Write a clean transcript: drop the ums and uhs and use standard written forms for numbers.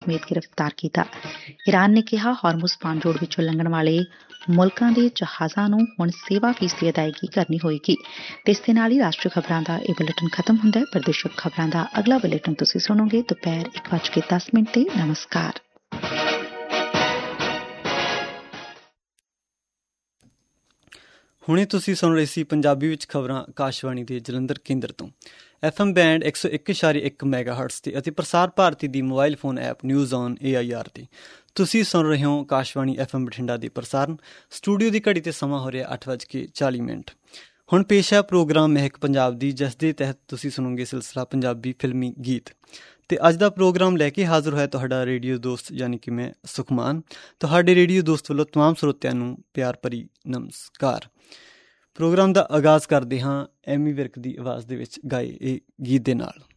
ਸਮੇਤ ਗ੍ਰਿਫਤਾਰ ਕੀਤਾ। ਈਰਾਨ ਨੇ ਕਿਹਾ ਹਾਰਮੁਜ਼ ਪਾਣਜੋੜ ਵਿੱਚੋਂ ਲੰਘਣ ਵਾਲੇ ਮੁਲਕਾਂ ਦੇ ਜਹਾਜ਼ਾਂ ਨੂੰ ਹੁਣ ਸੇਵਾ ਫੀਸ ਦੀ ਅਦਾਇਗੀ ਕਰਨੀ ਹੋਏਗੀ। ਤੇ ਇਸ ਦੇ ਨਾਲ ਹੀ ਰਾਸ਼ਟਰੀ ਖਬਰਾਂ ਦਾ ਇਹ ਬੁਲੇਟਿਨ ਖਤਮ ਹੁੰਦਾ ਹੈ। ਪ੍ਰਦੇਸ਼ਕ ਖਬਰਾਂ ਦਾ ਅਗਲਾ ਬੁਲੇਟਿਨ ਤੁਸੀਂ ਸੁਣੋਗੇ ਦੁਪਹਿਰ 1:10 ਤੇ। ਨਮਸਕਾਰ। ਹੁਣੇ ਤੁਸੀਂ ਸੁਣ ਰਹੇ ਸੀ ਪੰਜਾਬੀ ਵਿੱਚ ਖਬਰਾਂ ਆਕਾਸ਼ਵਾਣੀ ਦੇ ਜਲੰਧਰ ਕੇਂਦਰ ਤੋਂ। FM ਬੈਂਡ 101.1 ਮੈਗਾਹਰਟਜ਼ ਤੇ ਅਤੇ ਪ੍ਰਸਾਰ ਭਾਰਤੀ ਦੀ mobile phone app news on AIR ਤੇ ਤੁਸੀਂ ਸੁਣ ਰਹੇ ਹੋ ਆਕਾਸ਼ਵਾਣੀ FM ਬਠਿੰਡਾ ਦੇ ਪ੍ਰਸਾਰਣ। ਸਟੂਡੀਓ ਦੀ ਘੜੀ ਤੇ ਸਮਾਂ ਹੋ ਰਿਹਾ 8:40। ਹੁਣ ਪੇਸ਼ ਹੈ ਪ੍ਰੋਗਰਾਮ ਮਹਿਕ ਪੰਜਾਬ ਦੀ, ਜਿਸ ਦੇ ਤਹਿਤ ਤੁਸੀਂ ਸੁਣੋਗੇ ਸਿਲਸਿਲਾ ਪੰਜਾਬੀ ਫਿਲਮੀ ਗੀਤ। ਤੇ ਅੱਜ ਦਾ ਪ੍ਰੋਗਰਾਮ ਲੈ ਕੇ ਹਾਜ਼ਰ ਹੋਇਆ ਤੁਹਾਡਾ ਰੇਡੀਓ ਦੋਸਤ ਯਾਨੀ ਕਿ ਮੈਂ ਸੁਖਮਾਨ। ਤੁਹਾਡੇ ਰੇਡੀਓ ਦੋਸਤ ਵੱਲੋਂ ਤਮਾਮ ਸਰੋਤਿਆਂ ਨੂੰ ਪਿਆਰ ਭਰੀ ਨਮਸਕਾਰ। ਪ੍ਰੋਗਰਾਮ ਦਾ ਆਗਾਜ਼ ਕਰਦੇ ਹਾਂ ਐਮੀ ਵਿਰਕ ਦੀ ਆਵਾਜ਼ ਦੇ ਵਿੱਚ ਗਾਏ ਇਹ ਗੀਤ ਦੇ ਨਾਲ।